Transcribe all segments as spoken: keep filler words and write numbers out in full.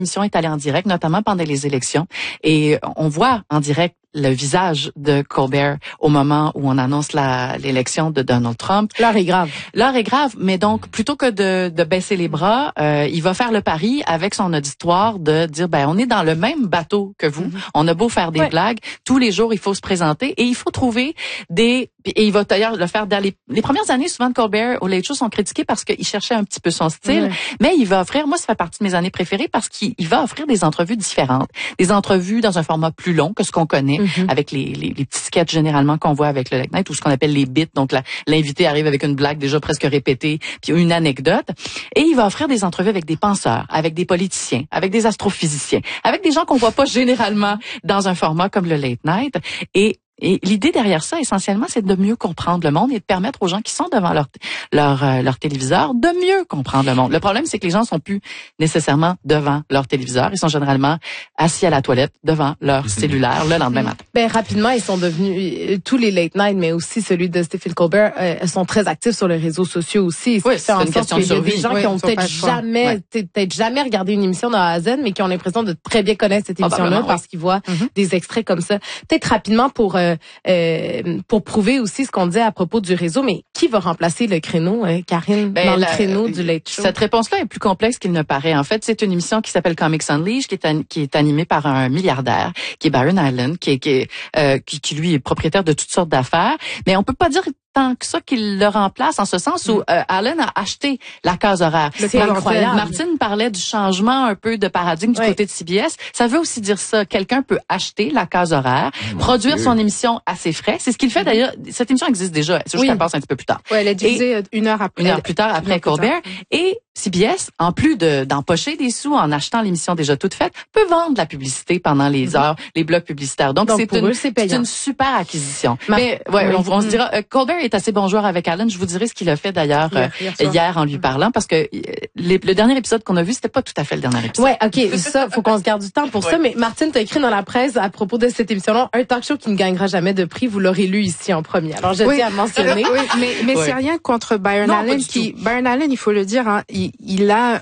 L'émission est allée en direct, notamment pendant les élections, et on voit en direct le visage de Colbert au moment où on annonce la, l'élection de Donald Trump. L'heure est grave. L'heure est grave, mais donc, plutôt que de, de baisser les bras, euh, il va faire le pari avec son auditoire de dire, ben, on est dans le même bateau que vous. Mm-hmm. On a beau faire des ouais. blagues, tous les jours, il faut se présenter et il faut trouver des... Et il va d'ailleurs le faire dans les, les premières années, souvent de Colbert au Late Show sont critiqués parce qu'il cherchait un petit peu son style, mm-hmm. mais il va offrir, moi, ça fait partie de mes années préférées parce qu'il il va offrir des entrevues différentes. Des entrevues dans un format plus long que ce qu'on connaît, mm-hmm. avec les, les, les petits sketchs généralement qu'on voit avec le Late Night ou ce qu'on appelle les bits. Donc, la, l'invité arrive avec une blague déjà presque répétée, puis une anecdote. Et il va offrir des entrevues avec des penseurs, avec des politiciens, avec des astrophysiciens, avec des gens qu'on voit pas généralement dans un format comme le Late Night. Et Et l'idée derrière ça, essentiellement, c'est de mieux comprendre le monde et de permettre aux gens qui sont devant leur leur euh, leur téléviseur de mieux comprendre le monde. Le problème, c'est que les gens sont plus nécessairement devant leur téléviseur. Ils sont généralement assis à la toilette devant leur cellulaire le lendemain matin. Ben rapidement, ils sont devenus tous les late night, mais aussi celui de Stephen Colbert, euh, sont très actifs sur les réseaux sociaux aussi. Oui, c'est une question de survie. Il y a des gens oui, qui ont peut-être jamais, ouais. peut-être jamais regardé une émission de A à Z, mais qui ont l'impression de très bien connaître cette émission-là parce oui. qu'ils voient mm-hmm. des extraits comme ça. Peut-être rapidement pour euh, Euh, pour prouver aussi ce qu'on disait à propos du réseau, mais qui va remplacer le créneau, euh, Karine, ben, dans la, le créneau du Late Show? Cette réponse-là est plus complexe qu'il ne paraît. En fait, c'est une émission qui s'appelle Comics Unleashed, qui est, an, qui est animée par un milliardaire, qui est Byron Allen, qui est, qui, est, euh, qui, qui lui est propriétaire de toutes sortes d'affaires. Mais on peut pas dire tant que ça qu'il le remplace, en ce sens où euh, Allen a acheté la case horaire. C'est incroyable. Martine parlait du changement un peu de paradigme du oui. côté de C B S. Ça veut aussi dire ça. Quelqu'un peut acheter la case horaire, oh produire Dieu. son émission à ses frais. C'est ce qu'il fait d'ailleurs. Cette émission existe déjà. C'est juste oui. qu'elle passe un petit peu plus tard. Oui, elle est diffusée et une heure après. Une heure plus tard après Colbert. Et C B S, en plus de d'empocher des sous en achetant l'émission déjà toute faite, peut vendre la publicité pendant les mm-hmm. heures, les blocs publicitaires. Donc, Donc c'est, une, eux, c'est, c'est une super acquisition. Ma... Mais ouais, oui. on, on mm-hmm. se dira, euh, Colbert est assez bon joueur avec Allen. Je vous dirai ce qu'il a fait d'ailleurs hier, hier, euh, hier en lui parlant, parce que euh, les, le dernier épisode qu'on a vu, c'était pas tout à fait le dernier épisode. Ouais, ok, ça, faut qu'on se garde du temps pour ouais. ça. Mais Martine, t'as écrit dans la presse à propos de cette émission-là, un talk show qui ne gagnera jamais de prix. Vous l'aurez lu ici en premier. Alors je oui. tiens à mentionner. oui, mais mais ouais. c'est rien contre Byron non, Allen qui, tout. Byron Allen, il faut le dire, hein, il, il a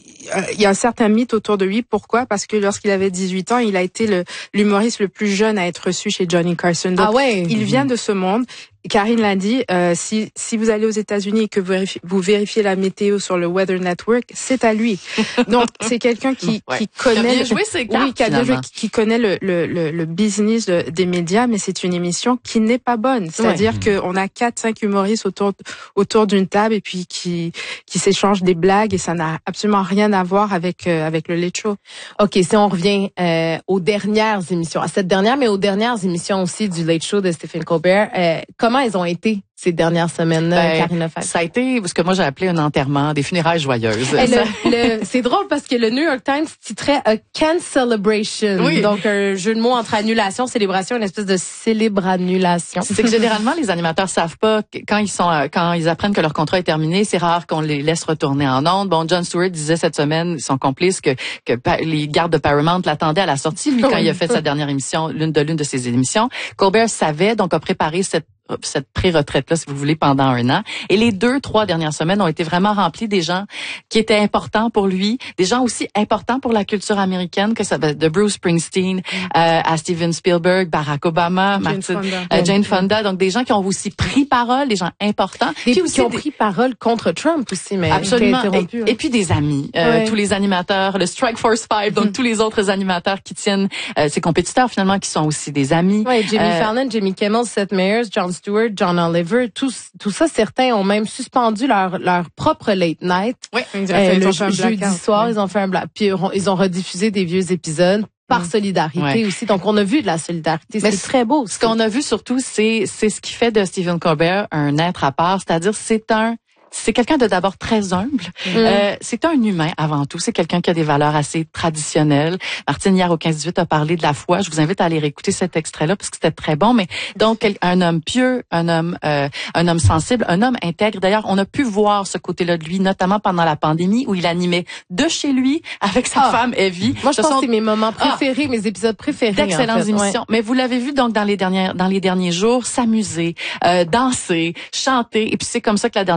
il y a un certain mythe autour de lui. Pourquoi? Parce que lorsqu'il avait dix-huit ans, il a été le, l'humoriste le plus jeune à être reçu chez Johnny Carson. Donc, ah ouais. il vient de ce monde. Karine l'a dit, euh, si si vous allez aux États-Unis et que vous vérifiez, vous vérifiez la météo sur le Weather Network, c'est à lui. Donc c'est quelqu'un qui ouais. qui connaît, qui a bien joué ses cartes, oui, qui a bien joué, qui connaît le le le, le business de, des médias, mais c'est une émission qui n'est pas bonne. C'est-à-dire ouais. que on a quatre cinq humoristes autour autour d'une table et puis qui qui s'échangent des blagues et ça n'a absolument rien à voir avec euh, avec le Late Show. Ok, si on revient euh, aux dernières émissions, à cette dernière, mais aux dernières émissions aussi du Late Show de Stephen Colbert, euh, comment elles ont été ces dernières semaines-là, ben, Karine Lefebvre? Ça a été ce que moi j'ai appelé un enterrement, des funérailles joyeuses. Le, le, c'est drôle parce que le New York Times titrait A Can Celebration. Oui. Donc un jeu de mots entre annulation, célébration, une espèce de célébranulation. C'est que généralement les animateurs savent pas quand ils sont quand ils apprennent que leur contrat est terminé, c'est rare qu'on les laisse retourner en ondes. Bon, Jon Stewart disait cette semaine, son complice, que que les gardes de Paramount l'attendaient à la sortie lui quand il a fait sa dernière émission, l'une de l'une de ses émissions. Colbert savait donc a préparé cette cette pré-retraite-là, si vous voulez, pendant un an. Et les deux, trois dernières semaines ont été vraiment remplies des gens qui étaient importants pour lui, des gens aussi importants pour la culture américaine, que ça de Bruce Springsteen mm. euh, à Steven Spielberg, Barack Obama, Jane Martin, Fonda. Euh, Jane Fonda. Donc, des gens qui ont aussi pris parole, des gens importants. Des, puis aussi qui ont des... pris parole contre Trump aussi, mais absolument. Et, hein. et puis des amis, euh, ouais. tous les animateurs, le Strike Force Five, donc mm. tous les autres animateurs qui tiennent euh, ces compétiteurs, finalement, qui sont aussi des amis. Ouais, Jimmy euh, Fallon, Jimmy Kimmel, Seth Meyers, Jon Stewart, John Oliver. Tout, tout ça, certains ont même suspendu leur leur propre late night. Oui, euh, le jeu, jeudi soir, oui. ils ont fait un black. Puis ils ont rediffusé des vieux épisodes par mmh. solidarité ouais. aussi. Donc on a vu de la solidarité, c'est très beau aussi. Ce qu'on a vu surtout, c'est c'est ce qui fait de Stephen Colbert un être à part, c'est-à-dire c'est un c'est quelqu'un de d'abord très humble. Mm. Euh, c'est un humain avant tout. C'est quelqu'un qui a des valeurs assez traditionnelles. Martine, hier au quinze dix-huit, a parlé de la foi. Je vous invite à aller réécouter cet extrait-là parce que c'était très bon. Mais donc, un homme pieux, un homme, euh, un homme sensible, un homme intègre. D'ailleurs, on a pu voir ce côté-là de lui, notamment pendant la pandémie où il animait de chez lui avec sa ah. femme Evie. Moi, je ce pense sont... que c'est mes moments préférés, ah. mes épisodes préférés. D'excellentes en fait. émissions. Ouais. Mais vous l'avez vu donc dans les dernières, dans les derniers jours, s'amuser, euh, danser, chanter. Et puis c'est comme ça que la dernière émission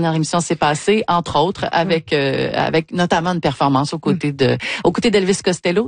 s'est passé, entre autres, avec euh, avec notamment une performance aux côtés de aux côtés d'Elvis Costello.